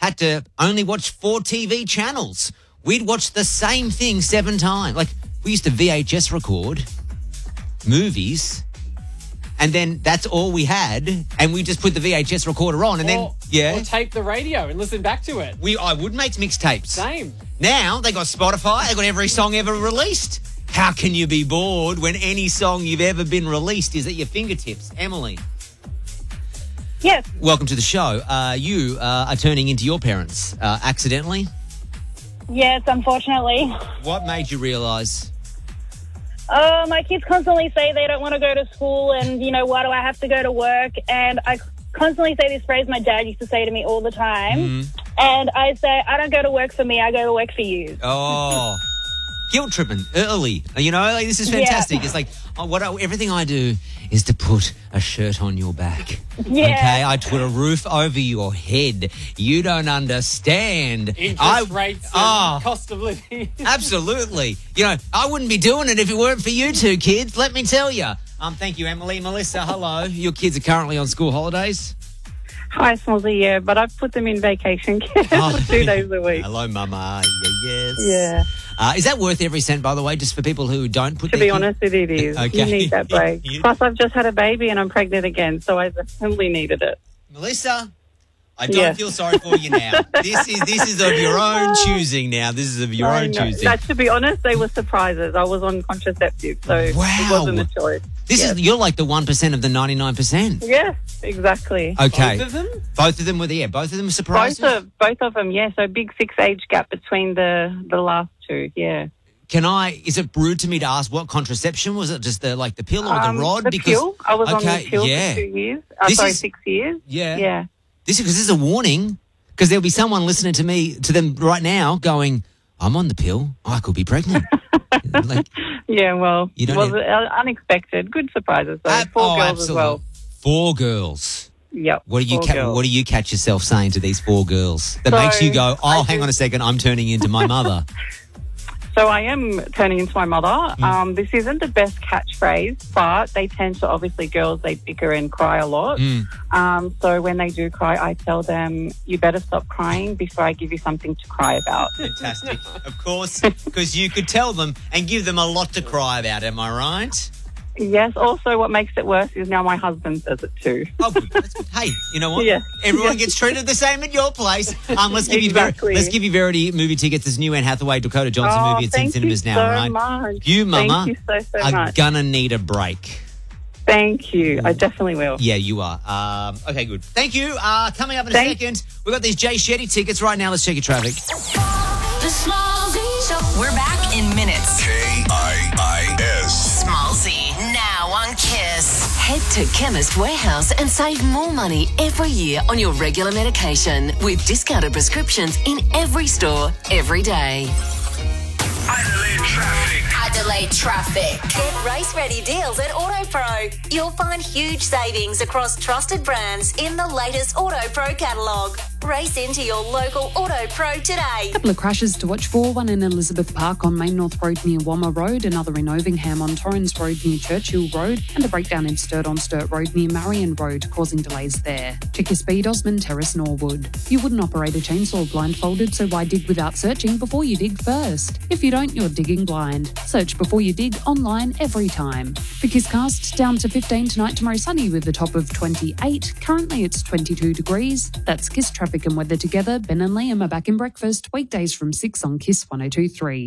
had to only watch 4 TV channels. We'd watch the same thing 7 times. Like, we used to VHS record movies, and then that's all we had, and we just put the VHS recorder on, and Or tape the radio and listen back to it. I would make mixtapes. Same. Now they got Spotify, they got every song ever released. How can you be bored when any song you've ever been released is at your fingertips? Emily. Yes. Welcome to the show. You are turning into your parents accidentally. Yes, unfortunately. What made you realise? My kids constantly say they don't want to go to school and, why do I have to go to work? And I constantly say this phrase my dad used to say to me all the time. And I say, I don't go to work for me, I go to work for you. Oh, guilt tripping early. This is fantastic. Yeah. It's like, everything I do is to put a shirt on your back. Yeah. Okay, I put a roof over your head. You don't understand. Interest rates and cost of living. Absolutely. I wouldn't be doing it if it weren't for you two kids, let me tell you. Thank you, Emily. Melissa, hello. Your kids are currently on school holidays? Hi, Smallsy, yeah, but I've put them in vacation camp 2 days a week. Hello, Mama. Yes. Yeah. Is that worth every cent, by the way, just for people who don't put To be honest, it is. Okay. You need that break. Plus, I've just had a baby and I'm pregnant again, so I definitely needed it. Melissa, I don't feel sorry for you now. This is of your own choosing now. This is of your own choosing. No, to be honest, they were surprises. I was on contraceptives, so it wasn't a choice. You're like the 1% of the 99%. Yes, exactly. Okay. Both of them? Both of them were there. Both of them were surprises? Both of them, yeah. So big 6 age gap between the last two, yeah. Is it rude to me to ask what contraception? Was it just the pill or the rod? The pill. I was on the pill for 2 years. 6 years. Yeah. Yeah. This is a warning, because there'll be someone listening to them right now going, I'm on the pill. I could be pregnant. Yeah, well, it was unexpected. Good surprises, though. 4 girls as well. 4 girls. Yep. What do you catch yourself saying to these 4 girls that makes you go, hang on a second, I'm turning into my mother? So I am turning into my mother. This isn't the best catchphrase, but they tend to, obviously, girls, they bicker and cry a lot. So when they do cry, I tell them, you better stop crying before I give you something to cry about. Fantastic. Of course, because you could tell them and give them a lot to cry about, am I right? Yes. Also, what makes it worse is now my husband says it too. Oh, good. That's good. Hey, you know what? Yeah. Everyone gets treated the same at your place. Let's give you Verity movie tickets. This new Anne Hathaway, Dakota Johnson movie. It's in cinemas now, right? Much. You, Mama, thank you so are much. gonna need a break. Thank you. I definitely will. Yeah, you are. Okay, good. Thank you. Coming up in a second, we've got these Jay Shetty tickets right now. Let's check your traffic. The Small Z Show. We're back in minutes. KIIS. Small Z, now on Kiss. Head to Chemist Warehouse and save more money every year on your regular medication with discounted prescriptions in every store, every day. Adelaide Traffic. Get race-ready deals at AutoPro. You'll find huge savings across trusted brands in the latest AutoPro catalogue. Race into your local AutoPro today. A couple of crashes to watch for, one in Elizabeth Park on Main North Road near Wammer Road, another in Ovingham on Torrens Road near Churchill Road, and a breakdown in Sturt on Sturt Road near Marion Road, causing delays there. Check your speed, Osmond Terrace, Norwood. You wouldn't operate a chainsaw blindfolded, so why dig without searching before you dig first? If you don't, you're digging blind. Search before you dig online every time. The Kisscast down to 15 tonight, tomorrow sunny with a top of 28. Currently it's 22 degrees. That's Kiss Traffic and weather together. Ben and Liam are back in breakfast weekdays from 6 on Kiss 102.3.